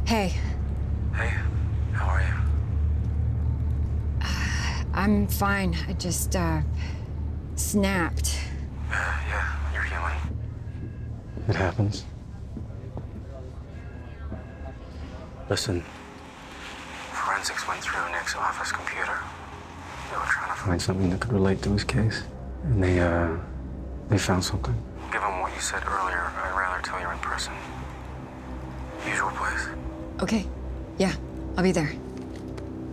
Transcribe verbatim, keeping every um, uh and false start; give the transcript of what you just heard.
Hey. Hey, how are you? Uh, I'm fine. I just, uh, snapped. Uh, yeah, you're healing. It happens. Listen, forensics went through Nick's office computer. They were trying to Find something that could relate to his case. And they, uh, they found something. Given what you said earlier, I'd rather tell you in person. Usual place. Okay. Yeah, I'll be there.